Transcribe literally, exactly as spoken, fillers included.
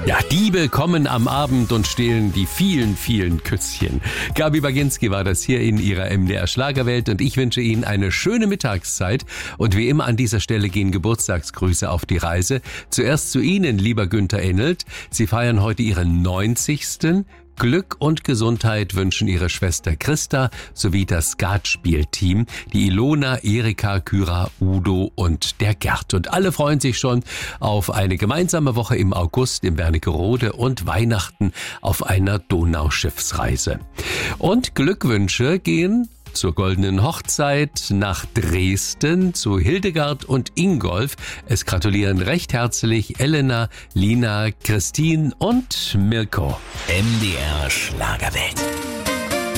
Ja, Diebe kommen am Abend und stehlen die vielen, vielen Küsschen. Gabi Baginski war das hier in ihrer M D R Schlagerwelt und ich wünsche Ihnen eine schöne Mittagszeit. Und wie immer an dieser Stelle gehen Geburtstagsgrüße auf die Reise. Zuerst zu Ihnen, lieber Günther Ennelt. Sie feiern heute Ihren neunzigsten Glück und Gesundheit wünschen ihre Schwester Christa sowie das Skatspielteam, die Ilona, Erika, Kyra, Udo und der Gerd. Und alle freuen sich schon auf eine gemeinsame Woche im August im Wernigerode und Weihnachten auf einer Donauschiffsreise. Und Glückwünsche gehen zur Goldenen Hochzeit nach Dresden zu Hildegard und Ingolf. Es gratulieren recht herzlich Elena, Lina, Christine und Mirko. M D R Schlagerwelt.